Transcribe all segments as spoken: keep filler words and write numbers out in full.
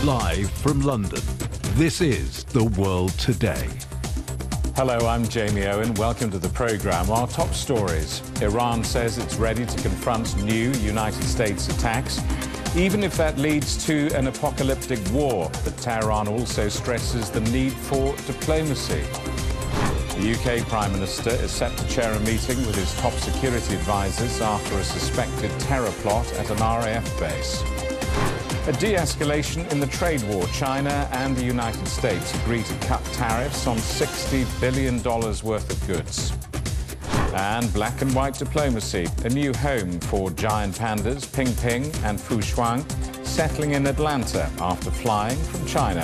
Live from London, this is The World Today. Hello, I'm Jamie Owen. Welcome to the programme. Our top stories. Iran says it's ready to confront new United States attacks, even if that leads to an apocalyptic war. But Tehran also stresses the need for diplomacy. The U K Prime Minister is set to chair a meeting with his top security advisers after a suspected terror plot at an R A F base. A de-escalation in the trade war. China and the United States agree to cut tariffs on sixty billion dollars worth of goods. And black and white diplomacy. A new home for giant pandas, Ping Ping and Fu Shuang, settling in Atlanta after flying from China.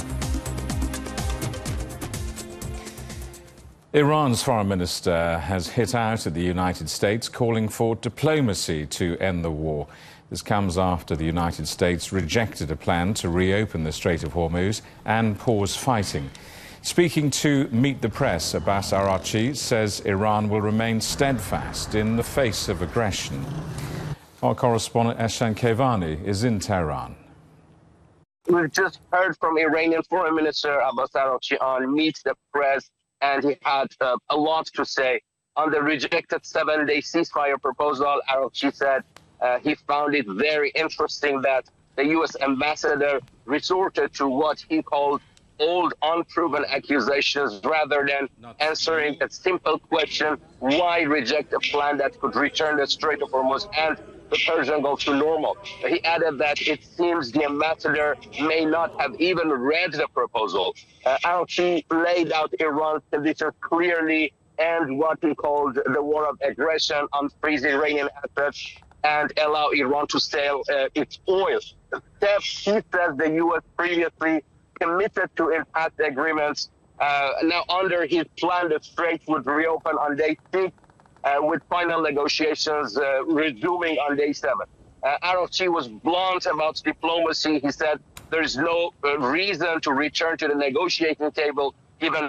Iran's foreign minister has hit out at the United States, calling for diplomacy to end the war. This comes after the United States rejected a plan to reopen the Strait of Hormuz and pause fighting. Speaking to Meet the Press, Abbas Araghchi says Iran will remain steadfast in the face of aggression. Our correspondent Ehsan Kevani is in Tehran. We've just heard from Iranian Foreign Minister Abbas Araghchi on Meet the Press, and he had uh, a lot to say. On the rejected seven-day ceasefire proposal, Araghchi said uh, he found it very interesting that the U S ambassador resorted to what he called old, unproven accusations rather than answering a simple question, why reject a plan that could return the Strait of Hormuz and the Persian Gulf to normal? He added that it seems the ambassador may not have even read the proposal. Uh, Araghchi laid out Iran's conditions clearly and what he called the war of aggression, unfreeze Iranian assets, and allow Iran to sell uh, its oil. Step, he says the U S previously committed to in past agreements. Uh, now, under his plan, the Strait would reopen on day six, uh, with final negotiations uh, resuming on day seven. Uh, Araghchi was blunt about diplomacy. He said there's no uh, reason to return to the negotiating table given